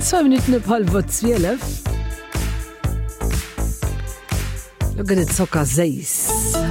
2 Minuten op halb 12. Lo gët Zocker seis.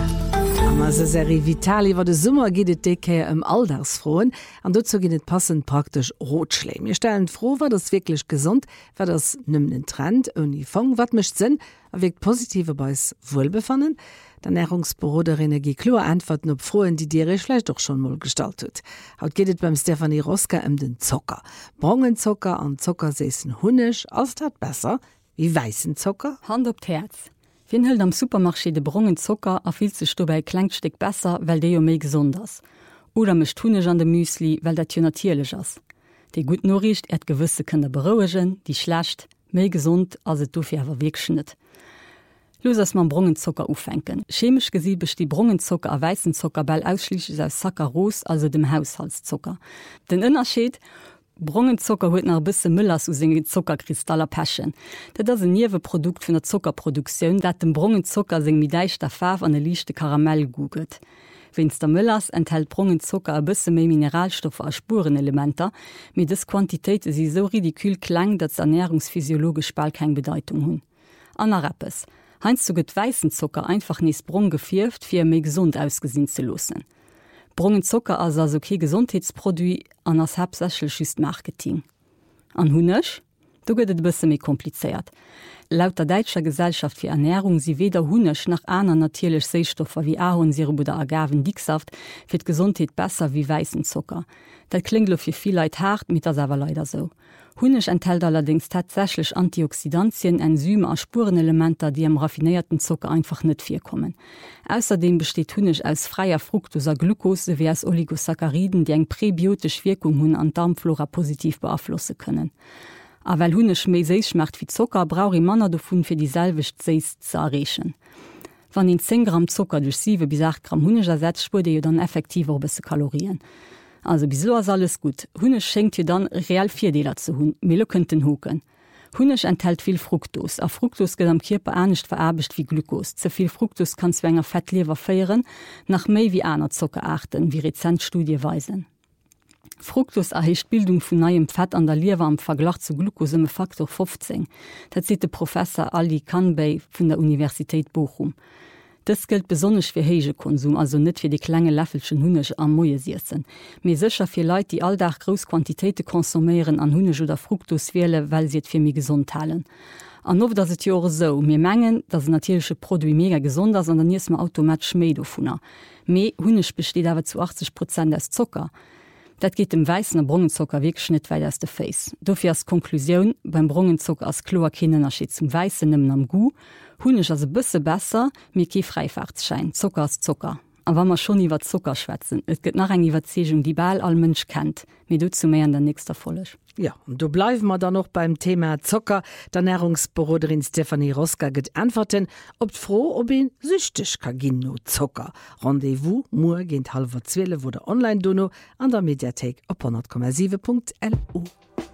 Se Serie Vitali war de Summer giet Decke Alldagsfroen an dort gin net passend praktisch Rotschle. Mir stellen froh, war das wirklich gesund, war das nimm den Trend uni Fong wat mischt sinn, erwirkt positive beis wohlbefannen. Der Ernährungsbüro der Energieklo antworten op Froen, die dir vielleicht doch schon mal gestaltet. Haut gehtt beim Stefanie Roska den Zucker. Brongenzucker an Zuckerseessen hunnisch, als dat besser wie weißen Zucker? Hand op Herz. Wien hält am Supermarché de Brongenzucker a viel sech dobei klengsteck besser, weil de jo méi gesund ass. Oder mecht hunnech an de Müsli, weil dat jo natierlech ass. De gut Norricht gewisse kënne berouegen, die schlecht, méi gesund as et dofir awer wegschnitt. Los ass man Brongenzucker ufenken. Chemisch gesi best die Brongenzucker a weißen Zucker ball ausschliech aus Saccharos, also dem Haushaltszucker. Den Innerscheet, Brongenzucker huet nach bisse Müller so senge Zuckerkristaller Pächen. Dat ass ein Nieweprodukt vun der Zuckerproduktionioun, dat dem Brongenzucker seng mit deichter Farb an de lichte Karamell guget. Wenns der Müllers enthält Brongenzucker a bisse méi Mineralstoffe a Spurenelementer, mit des Quantitéite si so ridikül klang, dat ernährungsphysiologisch bald kein Bedeutung hunn. Aner Rappes. Heinz du get weißen Zucker einfach nies Brong gefirft, fir méi gesund ausgesinn ze losen. Brongenzucker as as okay Gesundheitsproduit an ass Hauptsächel schüst Marketing. An hunnech? Du gëtt et bësse méi kompliziert. Laut der Deitscher Gesellschaft fir Ernährung si weder hunnech nach aner natierlech Seestoffer wie Ahornsirup oder Agavendicksaft fir d' Gesundheit besser wie weißen Zucker. Dat klingt lo fir viel Leiit hart, mit as awer leider so. Hunnech enthält allerdings tatsächlich Antioxidantien, Enzyme a Spurenelementer, die am raffinierten Zucker einfach net firkommen. Außerdem besteht Hunnech aus freier Fructoser Glucose wie aus Oligosacchariden, die eng präbiotisch Wirkung hunn an Darmflora positiv beabflusse können. A weil Hunnech méi Seis macht wie Zucker, brauch i Manner davon fir die selwicht Seis zu errechen. Wann den 10 Gramm Zucker durch 7 bis 8 Gramm Hunnech ersetzt, spurt ihr dann effektiver bisse Kalorien. Also wieso ist alles gut? Hunnech schenkt ihr dann real 4 Deler zu hunn, Melo könnten hoken. Hunnech enthält viel Fructos. A Fructos geht am Körper ernst vererbecht wie Glukos. Zu viel Fructos kann zwänger Fettleber feieren, nach méi wie aner Zuckerarten, wie Rezentstudie weisen. Fructos erhecht Bildung vun neuem Fett an der Leber am Verglach zu Glukose im Faktor 15. Das sieht der Professor Ali Kanbey von der Universität Bochum. Das gilt besonders für Hegekonsum, also nicht für die kleine Löffelchen Hunnech am Moje siessen. Mir sicher für Leute, die alldach groß Quantitäten konsumieren an Hunnech oder Fructos wählen, weil sie es für mich gesund halten. An oft das ist ja auch so, wir mengen, dass natürliche Produkt mega gesund ist, und dann ist man automatisch mehr davon. Mehr Hunnech besteht aber zu 80% aus Zucker. Das geht dem weißen Brongenzucker wirklich nicht weiter aus der Face. Dafür als Konklusion, beim Brongenzucker als klar kein Unterschied zum weißen nimmt am Gu. Hunnech as ein bisschen besser, mir kein Freifahrtschein. Zucker ist Zucker. Aber wenn wir schon über Zucker schwätzen, es gibt noch eine Überzeugung, die bald all Mensch kennt. Mir dazu mehr in der nächsten Folge. Ja, und du bleiben wir dann noch beim Thema Zucker. Der Ernährungsbüroderin Stefanie Roska geht antworten, ob froh, ob ihn süchtig kann gehen nur Zucker. Rendezvous morgen 11:30 wo der Online-Dono an der Mediathek auf 100,7.lu.